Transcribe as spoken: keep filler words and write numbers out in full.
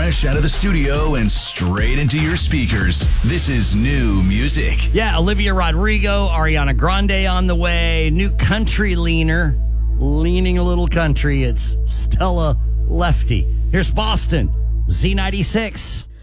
fresh out of the studio and straight into your speakers. This is new music. Yeah, Olivia Rodrigo, Ariana Grande on the way, new country leaner, leaning a little country. It's Stella Lefty. Here's Boston, Z ninety-six.